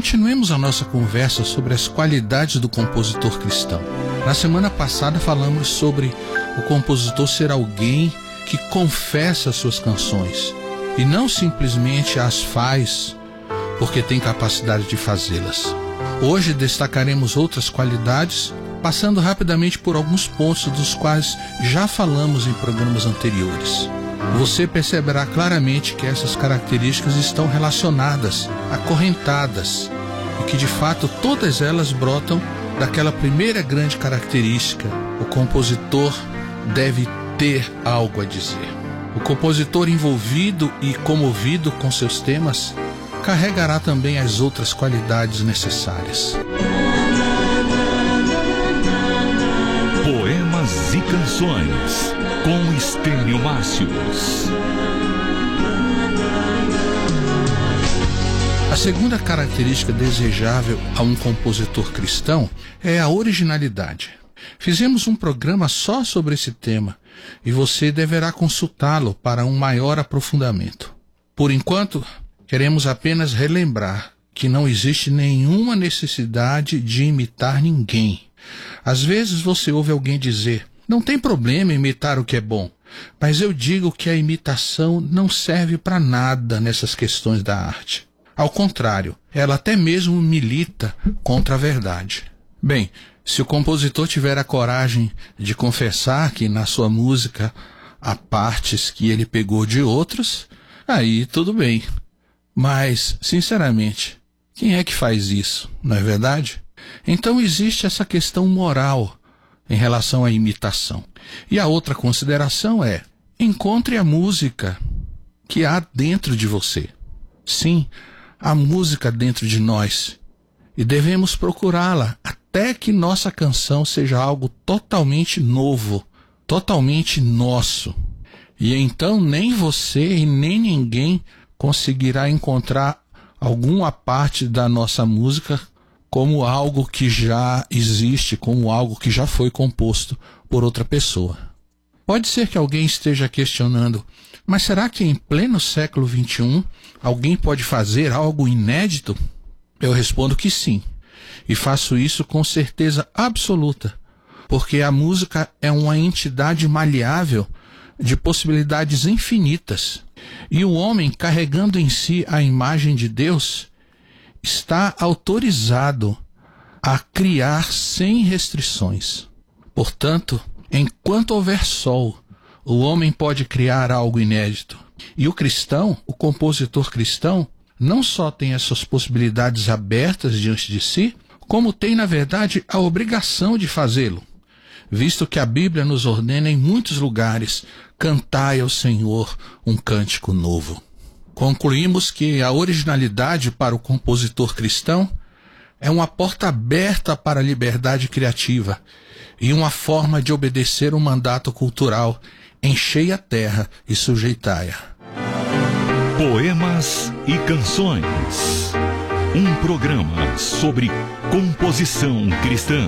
Continuemos a nossa conversa sobre as qualidades do compositor cristão. Na semana passada falamos sobre o compositor ser alguém que confessa suas canções e não simplesmente as faz porque tem capacidade de fazê-las. Hoje destacaremos outras qualidades, passando rapidamente por alguns pontos dos quais já falamos em programas anteriores. Você perceberá claramente que essas características estão relacionadas, acorrentadas, e que de fato todas elas brotam daquela primeira grande característica: o compositor deve ter algo a dizer. O compositor envolvido e comovido com seus temas carregará também as outras qualidades necessárias. Poemas e canções com Estênio Márcios. A segunda característica desejável a um compositor cristão é a originalidade. Fizemos um programa só sobre esse tema e você deverá consultá-lo para um maior aprofundamento. Por enquanto, queremos apenas relembrar que não existe nenhuma necessidade de imitar ninguém. Às vezes você ouve alguém dizer: não tem problema imitar o que é bom, mas eu digo que a imitação não serve para nada nessas questões da arte. Ao contrário, ela até mesmo milita contra a verdade. Bem, se o compositor tiver a coragem de confessar que na sua música há partes que ele pegou de outros, aí tudo bem. Mas, sinceramente, quem é que faz isso, não é verdade? Então existe essa questão moral em relação à imitação. E a outra consideração é: encontre a música que há dentro de você. Sim, há música dentro de nós. E devemos procurá-la até que nossa canção seja algo totalmente novo, totalmente nosso. E então nem você e nem ninguém conseguirá encontrar alguma parte da nossa música como algo que já existe, como algo que já foi composto por outra pessoa. Pode ser que alguém esteja questionando: mas será que em pleno século XXI alguém pode fazer algo inédito? Eu respondo que sim, e faço isso com certeza absoluta, porque a música é uma entidade maleável de possibilidades infinitas, e o homem, carregando em si a imagem de Deus, está autorizado a criar sem restrições. Portanto, enquanto houver sol, o homem pode criar algo inédito. E o cristão, o compositor cristão, não só tem essas possibilidades abertas diante de si, como tem, na verdade, a obrigação de fazê-lo, visto que a Bíblia nos ordena em muitos lugares: cantai ao Senhor um cântico novo. Concluímos que a originalidade para o compositor cristão é uma porta aberta para a liberdade criativa e uma forma de obedecer um mandato cultural: enchei a terra e sujeitai-a. Poemas e canções. Um programa sobre composição cristã.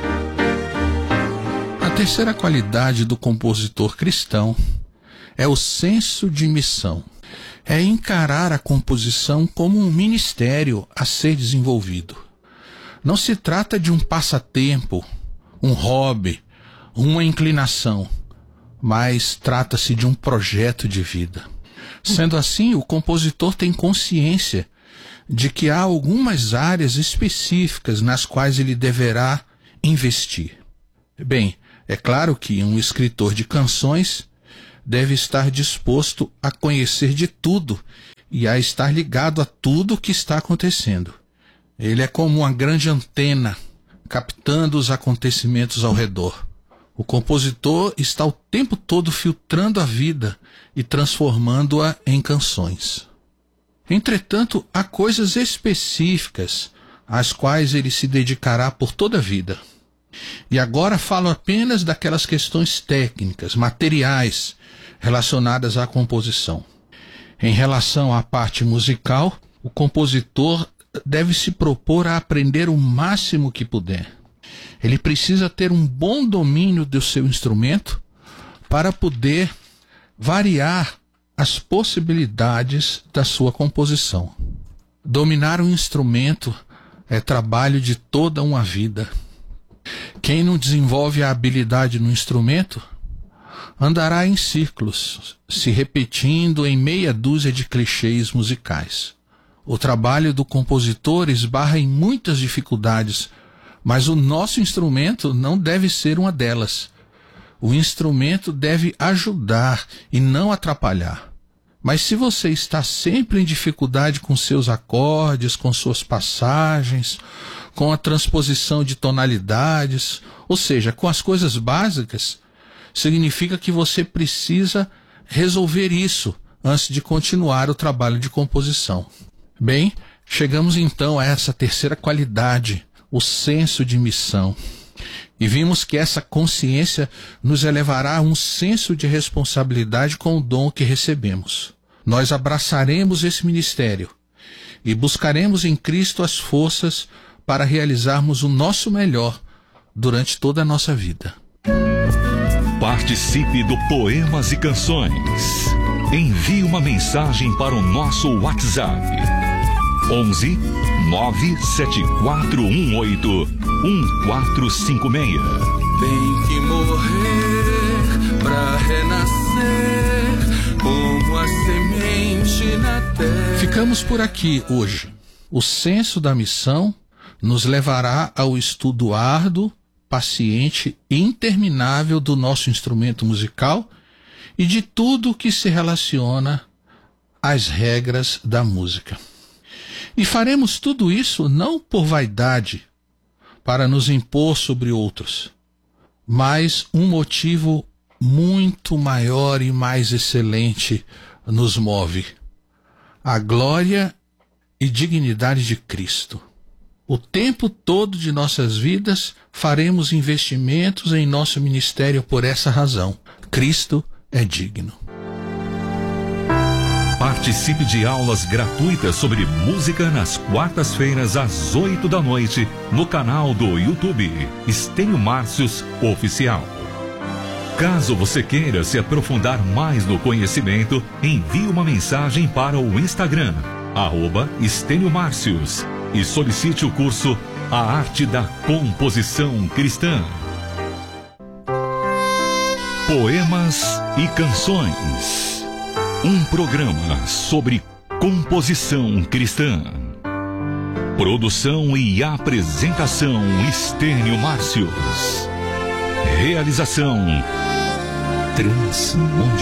A terceira qualidade do compositor cristão é o senso de missão. É encarar a composição como um ministério a ser desenvolvido. Não se trata de um passatempo, um hobby, uma inclinação, mas trata-se de um projeto de vida. Sendo assim, o compositor tem consciência de que há algumas áreas específicas nas quais ele deverá investir. Bem, é claro que um escritor de canções deve estar disposto a conhecer de tudo e a estar ligado a tudo o que está acontecendo. Ele é como uma grande antena, captando os acontecimentos ao redor. O compositor está o tempo todo filtrando a vida e transformando-a em canções. Entretanto, há coisas específicas às quais ele se dedicará por toda a vida. E agora falo apenas daquelas questões técnicas, materiais, relacionadas à composição. Em relação à parte musical, o compositor deve se propor a aprender o máximo que puder. Ele precisa ter um bom domínio do seu instrumento para poder variar as possibilidades da sua composição. Dominar um instrumento é trabalho de toda uma vida. Quem não desenvolve a habilidade no instrumento andará em círculos, se repetindo em meia dúzia de clichês musicais. O trabalho do compositor esbarra em muitas dificuldades, mas o nosso instrumento não deve ser uma delas. O instrumento deve ajudar e não atrapalhar. Mas se você está sempre em dificuldade com seus acordes, com suas passagens, com a transposição de tonalidades, ou seja, com as coisas básicas, significa que você precisa resolver isso antes de continuar o trabalho de composição. Bem, chegamos então a essa terceira qualidade, o senso de missão. E vimos que essa consciência nos elevará a um senso de responsabilidade com o dom que recebemos. Nós abraçaremos esse ministério e buscaremos em Cristo as forças para realizarmos o nosso melhor durante toda a nossa vida. Participe do Poemas e Canções. Envie uma mensagem para o nosso WhatsApp. 11 97418 1456. Tem que morrer pra renascer como a semente na terra. Ficamos por aqui hoje. O senso da missão nos levará ao estudo árduo, paciente e interminável do nosso instrumento musical e de tudo que se relaciona às regras da música. E faremos tudo isso não por vaidade, para nos impor sobre outros, mas um motivo muito maior e mais excelente nos move: a glória e dignidade de Cristo. O tempo todo de nossas vidas faremos investimentos em nosso ministério por essa razão. Cristo é digno. Participe de aulas gratuitas sobre música nas quartas-feiras às 8 da noite no canal do YouTube Estênio Márcios Oficial. Caso você queira se aprofundar mais no conhecimento, envie uma mensagem para o Instagram @Estênio Márcios e solicite o curso A Arte da Composição Cristã. Poemas e Canções. Um programa sobre composição cristã. Produção e apresentação Estênio Márcios. Realização Transmundial.